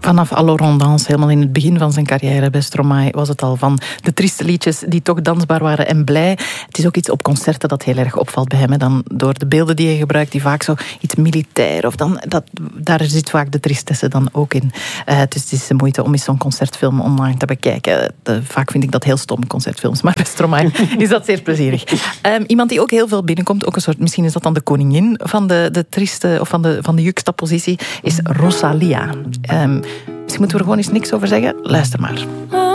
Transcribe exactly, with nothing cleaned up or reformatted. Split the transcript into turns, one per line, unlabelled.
Vanaf Allo Rondance, helemaal in het begin van zijn carrière bij Stromae, was het al van de trieste liedjes die toch dansbaar waren en blij. Het is ook iets op concerten dat heel erg opvalt bij hem. Hè. Dan door de beelden die hij gebruikt, die vaak zo iets militair, of dan, dat, daar zit vaak de tristesse dan ook in. Uh, dus het is de moeite om eens zo'n concertfilm online te bekijken. De, vaak vind ik dat heel stom, concertfilms, maar bij Stromae is dat zeer plezierig. Um, iemand die ook heel veel binnenkomt, ook een soort, misschien is dat dan de koningin van de, de trieste, of van de, van de juxtapositie, is Rosalia. Um, Misschien moeten we er gewoon eens niks over zeggen. Luister maar.